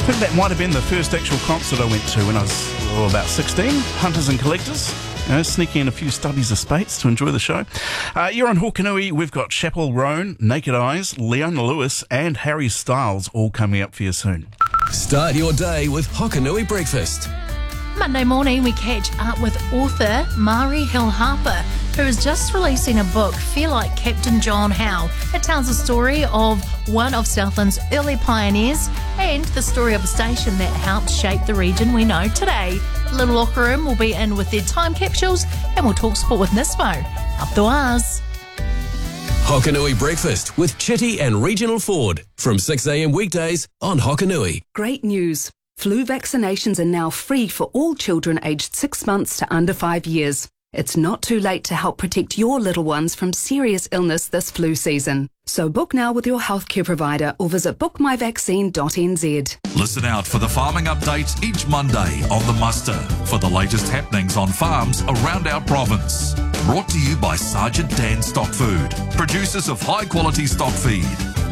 think that might have been the first actual concert I went to when I was about 16. Hunters and Collectors. Sneaking in a few stubbies of spates to enjoy the show. You're on Hokanui. We've got Chappell Roan, Naked Eyes, Leona Lewis and Harry Styles all coming up for you soon. Start your day with Hokanui Breakfast. Monday morning, we catch up with author Mari Hill Harper, who is just releasing a book, Feel Like Captain John Howe. It tells the story of one of Southland's early pioneers and the story of a station that helped shape the region we know today. Little Locker Room will be in with their time capsules, and we'll talk sport with Nismo. Up the wires. Hokanui Breakfast with Chitty and Regional Ford from 6 a.m. weekdays on Hokanui. Great news. Flu vaccinations are now free for all children aged 6 months to under 5 years. It's not too late to help protect your little ones from serious illness this flu season. So book now with your healthcare provider or visit bookmyvaccine.nz. Listen out for the farming updates each Monday on The Muster for the latest happenings on farms around our province. Brought to you by Sergeant Dan Stock Food, producers of high-quality stock feed.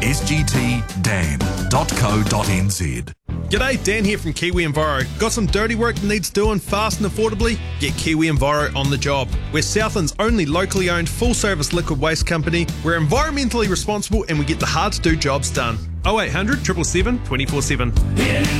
sgtdan.co.nz. G'day, Dan here from Kiwi Enviro. Got some dirty work that needs doing fast and affordably? Get Kiwi Enviro on the job. We're Southland's only locally owned full-service liquid waste company. We're environmentally responsible and we get the hard-to-do jobs done. 0800 777 24/7.